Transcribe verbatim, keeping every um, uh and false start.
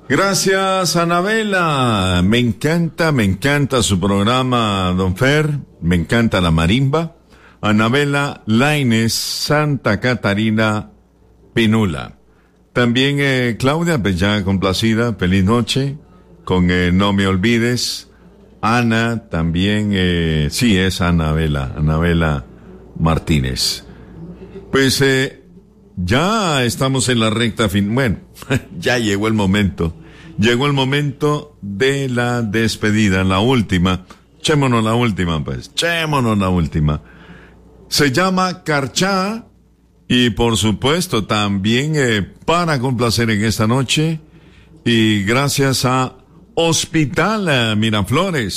Gracias, Anabela. Me encanta, me encanta su programa, don Fer. Me encanta la marimba. Anabela Lainez, Santa Catarina, Pinula. También eh, Claudia, pues ya complacida, feliz noche. Con eh, No Me Olvides. Ana, también, eh, sí, es Anabela, Anabela Martínez. Pues eh, ya estamos en la recta fin. Bueno, ya llegó el momento. Llegó el momento de la despedida, la última. Chémonos la última, pues. Chémonos la última. Se llama Carchá. Y por supuesto, también eh, para complacer en esta noche. Y gracias a Hospital eh, Miraflores.